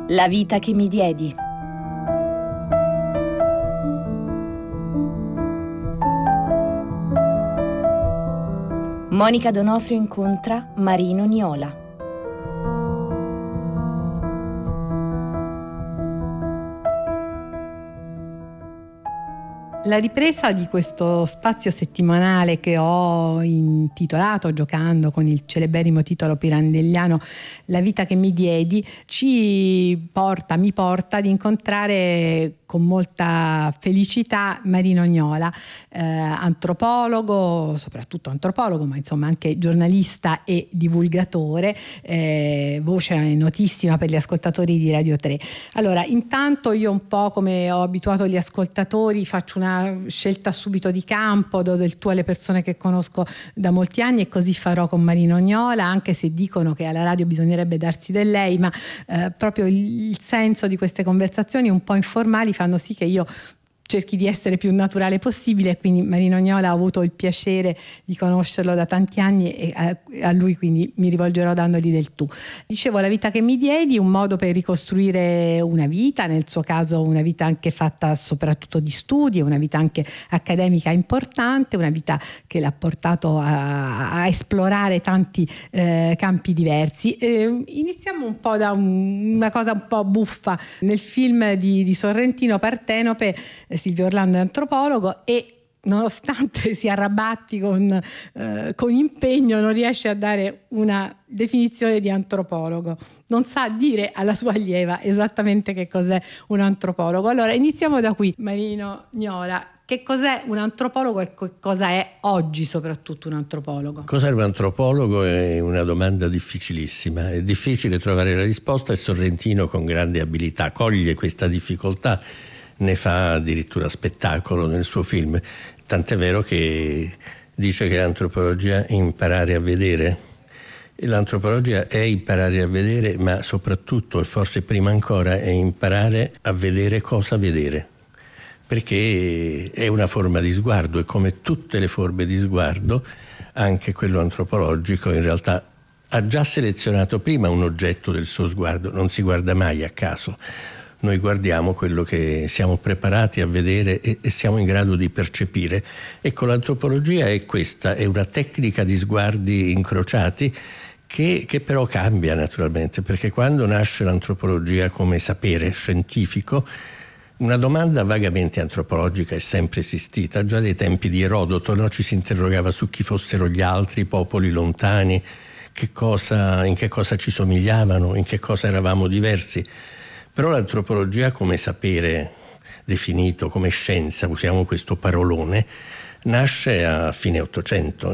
La vita che mi diedi. Monica D'Onofrio incontra Marino Niola. La ripresa di questo spazio settimanale che ho intitolato, giocando con il celeberrimo titolo pirandelliano La vita che mi diedi, mi porta ad incontrare con molta felicità Marino Niola, antropologo, soprattutto antropologo, ma insomma anche giornalista e divulgatore, voce notissima per gli ascoltatori di Radio 3. Allora, intanto io, un po' come ho abituato gli ascoltatori, faccio una scelta subito di campo, do del tu alle persone che conosco da molti anni, e così farò con Marino Niola, anche se dicono che alla radio bisognerebbe darsi del lei, ma proprio il senso di queste conversazioni un po' informali fanno sì che io cerchi di essere più naturale possibile, quindi Marino Niola ho avuto il piacere di conoscerlo da tanti anni e a lui quindi mi rivolgerò dandogli del tu. Dicevo, la vita che mi diedi, un modo per ricostruire una vita, nel suo caso una vita anche fatta soprattutto di studi, una vita anche accademica importante, una vita che l'ha portato a esplorare tanti campi diversi. Iniziamo un po' da una cosa un po' buffa. Nel film di Sorrentino, Partenope, Silvio Orlando è antropologo e, nonostante si arrabatti con impegno, non riesce a dare una definizione di antropologo, non sa dire alla sua allieva esattamente che cos'è un antropologo. Allora iniziamo da qui. Marino Niola, che cos'è un antropologo e cosa è oggi soprattutto un antropologo? Cos'è un antropologo è una domanda difficilissima, è difficile trovare la risposta e Sorrentino con grande abilità coglie questa difficoltà, ne fa addirittura spettacolo nel suo film, tant'è vero che dice che l'antropologia è imparare a vedere. E l'antropologia è imparare a vedere, ma soprattutto e forse prima ancora è imparare a vedere cosa vedere, perché è una forma di sguardo e come tutte le forme di sguardo anche quello antropologico in realtà ha già selezionato prima un oggetto del suo sguardo, non si guarda mai a caso. Noi guardiamo quello che siamo preparati a vedere e siamo in grado di percepire. Ecco, l'antropologia è questa, è una tecnica di sguardi incrociati che però cambia naturalmente, perché quando nasce l'antropologia come sapere scientifico, una domanda vagamente antropologica è sempre esistita. Già dai tempi di Erodoto, no? Ci si interrogava su chi fossero gli altri popoli lontani, in che cosa ci somigliavano, in che cosa eravamo diversi. Però l'antropologia come sapere definito, come scienza, usiamo questo parolone, nasce a fine Ottocento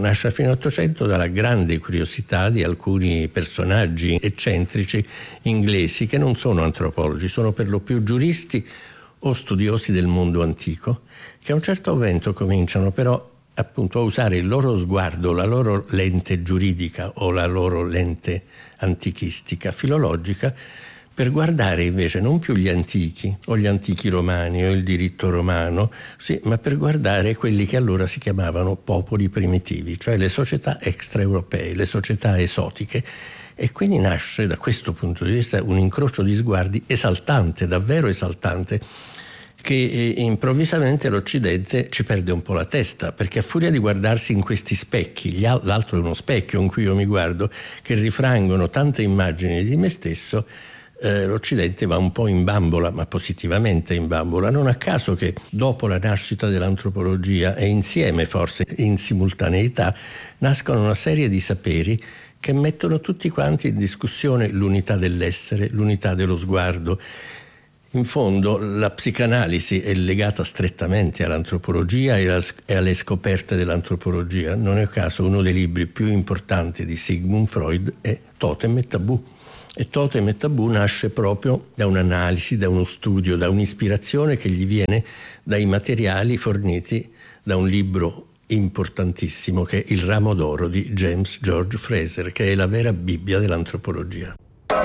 dalla grande curiosità di alcuni personaggi eccentrici inglesi che non sono antropologi, sono per lo più giuristi o studiosi del mondo antico, che a un certo momento cominciano però appunto a usare il loro sguardo, la loro lente giuridica o la loro lente antichistica, filologica, per guardare invece non più gli antichi o gli antichi romani o il diritto romano, sì, ma per guardare quelli che allora si chiamavano popoli primitivi, cioè le società extraeuropee, le società esotiche. E quindi nasce da questo punto di vista un incrocio di sguardi esaltante, davvero esaltante, che improvvisamente l'Occidente ci perde un po' la testa, perché a furia di guardarsi in questi specchi, l'altro è uno specchio in cui io mi guardo, che rifrangono tante immagini di me stesso, l'Occidente va un po' in bambola, ma positivamente in bambola. Non a caso che dopo la nascita dell'antropologia e insieme, forse in simultaneità, nascono una serie di saperi che mettono tutti quanti in discussione l'unità dell'essere, l'unità dello sguardo. In fondo la psicanalisi è legata strettamente all'antropologia e alle scoperte dell'antropologia. Non è a caso uno dei libri più importanti di Sigmund Freud è Totem e Tabù. E Totem e Tabù nasce proprio da un'analisi, da uno studio, da un'ispirazione che gli viene dai materiali forniti da un libro importantissimo che è Il ramo d'oro di James George Frazer, che è la vera Bibbia dell'antropologia.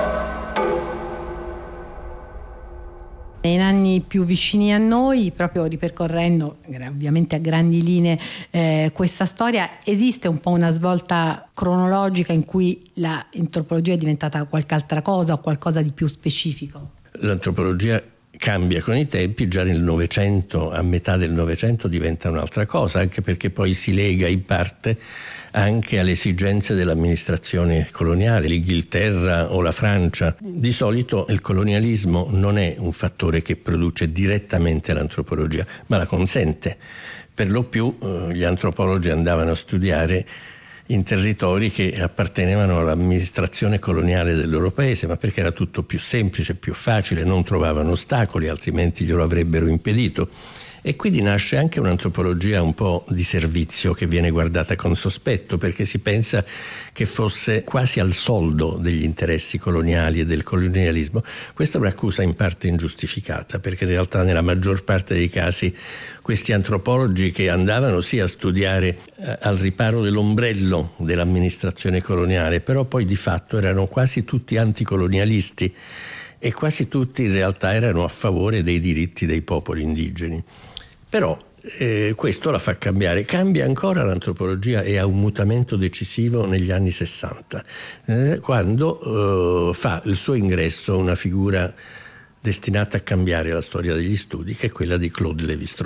In anni più vicini a noi, proprio ripercorrendo ovviamente a grandi linee questa storia, esiste un po' una svolta cronologica in cui l'antropologia è diventata qualche altra cosa o qualcosa di più specifico? l'antropologia cambia con i tempi, già nel Novecento, a metà del Novecento diventa un'altra cosa, anche perché poi si lega in parte anche alle esigenze dell'amministrazione coloniale, l'Inghilterra o la Francia. Di solito il colonialismo non è un fattore che produce direttamente l'antropologia, ma la consente. Per lo più gli antropologi andavano a studiare in territori che appartenevano all'amministrazione coloniale del loro paese, ma perché era tutto più semplice, più facile, non trovavano ostacoli, altrimenti glielo avrebbero impedito. E quindi nasce anche un'antropologia un po' di servizio che viene guardata con sospetto, perché si pensa che fosse quasi al soldo degli interessi coloniali e del colonialismo. Questa è un'accusa in parte ingiustificata, perché in realtà nella maggior parte dei casi questi antropologi che andavano sì a studiare al riparo dell'ombrello dell'amministrazione coloniale, però poi di fatto erano quasi tutti anticolonialisti e quasi tutti in realtà erano a favore dei diritti dei popoli indigeni. Però questo la fa cambiare. Cambia ancora l'antropologia e ha un mutamento decisivo negli anni 60, quando fa il suo ingresso una figura destinata a cambiare la storia degli studi, che è quella di Claude Lévi-Strauss.